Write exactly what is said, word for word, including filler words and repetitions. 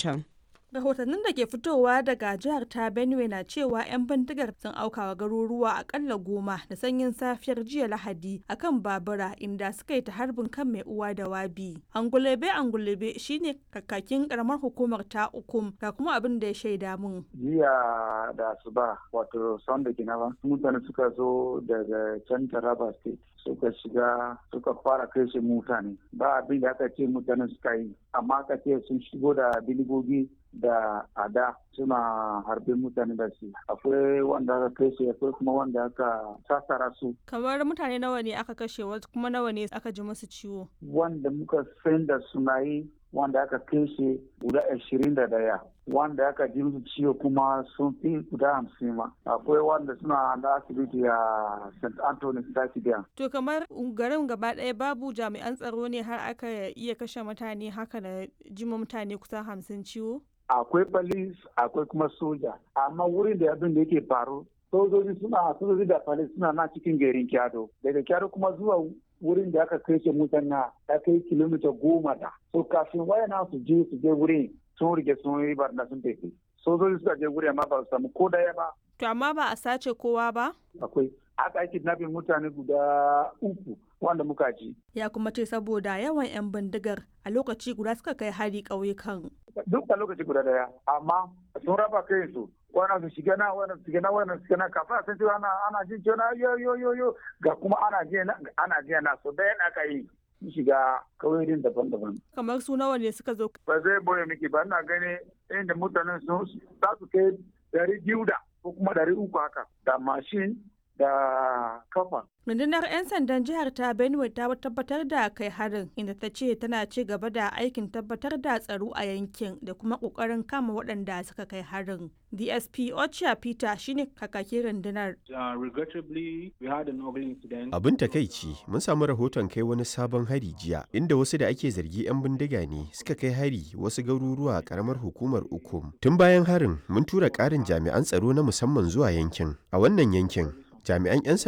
rahoton. Rahotannin da ke fitowa daga jihar ta Benue na cewa 'yan bindigar sun aukawa garuruwa akalla goma da sanyin safiyar jiya Lahadi akan babura inda suka yi ta harbin kan mai uwa da wabi. Angulebe Angulebe shine kakakin karamar hukumar ta Ukum ga kuma abin da ya shaida mun. Jiya da asuba wato Sunday Ginaba mutane suka zo daga can Taraba State suka shiga suka fara kashe mutane ba abin da aka ce mutane suka yi amma aka ce sun shigo da biligogi da ada suna harbin mutane da shi akwai wanda aka kashe akwai kuma wanda aka sassara su. Kamar mutane nawa ne aka kashe wasu kuma nawa ne aka ji musu ciwo? Wanda muka san da suna yi wanda aka kashe guda ashirin da daya wanda aka ji musu ciwo kuma sun fi guda hamsin ma akwai wanda suna da asibiti a Saint Anthony Stadium. To kamar garin gaba ɗaya babu jami'an tsaro ne har aka iya kashe mutane haka da jima mutane kusan hamsin ciwo? Akwai police akwai kuma soja amma wurin da abin da yake faru sojoji suna sojoji da police suna na cikin garin Kyado daga Kyado kuma zuwa wurin da aka kai mutane ya kai kilomita goma da so kafin wayana su je su je wurin sun rige sun yi barna sun tafi sojoji suka je wurin amma ba su samu ko daya ba. To amma ba a sace kowa ba? Akwai aka yi kidnapping mutane guda uku wanda muka ji. Ya kuma ce saboda yawan 'yan bindigar a lokaci guda suka kai hari ƙauyukan. Duk a lokaci guda daya amma sun raba kai su wannan su shiga na wannan su shiga na wannan su shiga na kafin a san cewa ana ana jin cewa yo yo yo yo ga kuma ana je na ana je na so da yana kai shiga kauyerin daban-daban. Kamar su nawa ne suka zo? Ba zai boye miki ba ina gani inda mutanen sun za su kai dari biyu da ko kuma dari uku haka da mashin da kafa. Rundunar 'yan sandan jihar ta Benue ta tabbatar da kai harin inda ta ce tana ci gaba da aikin tabbatar da tsaro a yankin da kuma kokarin kama waɗanda suka kai harin. D S P Ocha Peter shine kakakin rundunar. Abin takaici mun samu rahoton kai wani sabon hari jiya inda wasu da ake zargi 'yan bindiga ne suka kai hari wasu garuruwa a karamar hukumar Ukum. Tun bayan harin mun tura ƙarin jami'an tsaro na musamman zuwa yankin. A wannan yankin jami'an 'yan